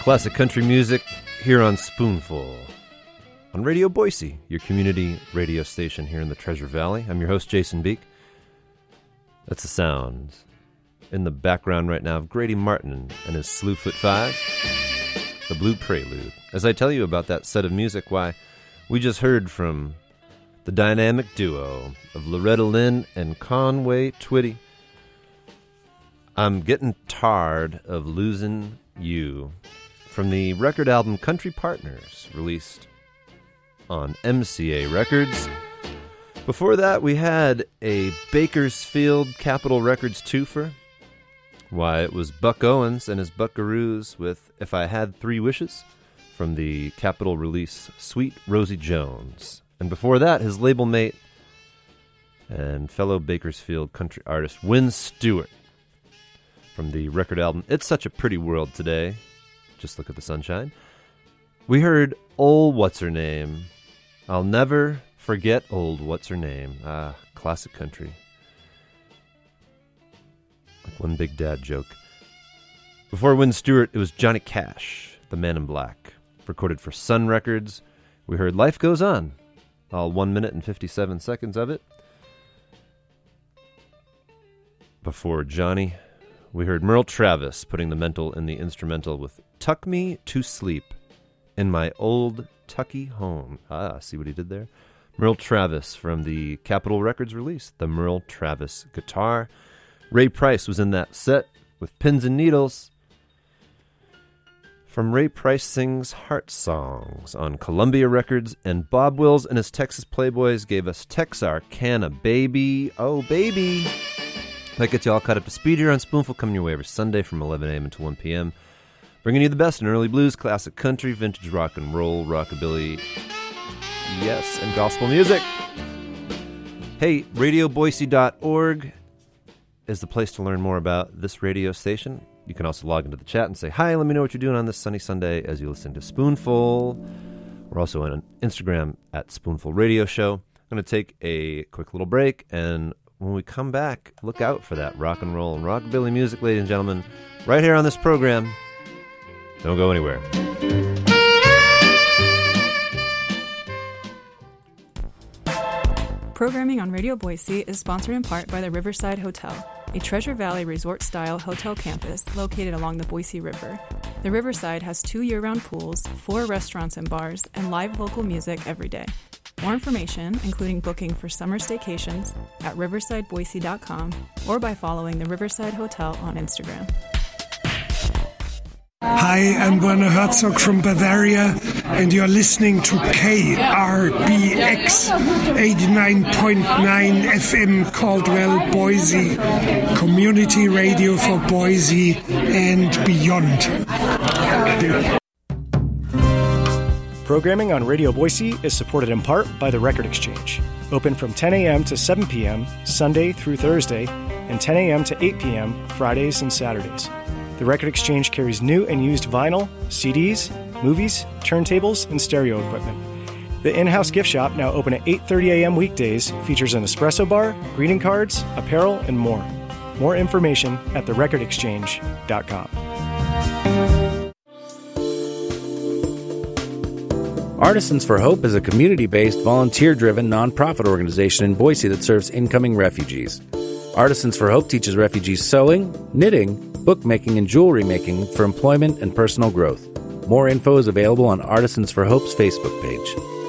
Classic country music here on Spoonful on Radio Boise, your community radio station here in the Treasure Valley. I'm your host, Jason Beek. That's the sound in the background right now of Grady Martin and his Slewfoot Five, the Blue Prelude. As I tell you about that set of music, why, we just heard from the dynamic duo of Loretta Lynn and Conway Twitty. I'm Getting Tired of Losing You, from the record album Country Partners, released on MCA Records. Before that, we had a Bakersfield Capitol Records twofer. Why, it was Buck Owens and his Buckaroos with If I Had Three Wishes, from the Capitol release Sweet Rosie Jones. And before that, his label mate and fellow Bakersfield country artist Wynn Stewart, from the record album It's Such a Pretty World Today. Just Look at the Sunshine. We heard Old What's-Her-Name. I'll Never Forget Old What's-Her-Name. Classic country. Like one big dad joke. Before Wynn Stewart, it was Johnny Cash, the Man in Black, recorded for Sun Records. We heard Life Goes On, all 1 minute and 57 seconds of it. Before Johnny, we heard Merle Travis putting the mental in the instrumental with Tuck Me to Sleep in My Old Tucky Home. See what he did there? Merle Travis from the Capitol Records release, the Merle Travis guitar. Ray Price was in that set with Pins and Needles. From Ray Price Sings Heart Songs on Columbia Records, and Bob Wills and his Texas Playboys gave us Texarkana Baby. Oh, baby. That gets you all caught up to speed here on Spoonful, coming your way every Sunday from 11 a.m. until 1 p.m. Bringing you the best in early blues, classic country, vintage rock and roll, rockabilly, yes, and gospel music. Hey, radioboise.org is the place to learn more about this radio station. You can also log into the chat and say, hi, let me know what you're doing on this sunny Sunday as you listen to Spoonful. We're also on Instagram at Spoonful Radio Show. I'm going to take a quick little break, and when we come back, look out for that rock and roll and rockabilly music, ladies and gentlemen, right here on this program. Don't go anywhere. Programming on Radio Boise is sponsored in part by the Riverside Hotel, a Treasure Valley resort-style hotel campus located along the Boise River. The Riverside has 2 year-round pools, 4 restaurants and bars, and live local music every day. More information, including booking for summer staycations, at riversideboise.com or by following the Riverside Hotel on Instagram. Hi, I'm Werner Herzog from Bavaria, and you're listening to KRBX 89.9 FM Caldwell, Boise, community radio for Boise and beyond. Programming on Radio Boise is supported in part by The Record Exchange, open from 10 a.m. to 7 p.m. Sunday through Thursday, and 10 a.m. to 8 p.m. Fridays and Saturdays. The Record Exchange carries new and used vinyl, CDs, movies, turntables, and stereo equipment. The in-house gift shop, now open at 8:30 a.m. weekdays, features an espresso bar, greeting cards, apparel, and more. More information at therecordexchange.com. Artisans for Hope is a community-based, volunteer-driven, nonprofit organization in Boise that serves incoming refugees. Artisans for Hope teaches refugees sewing, knitting, bookmaking, and jewelry making for employment and personal growth. More info is available on Artisans for Hope's Facebook page.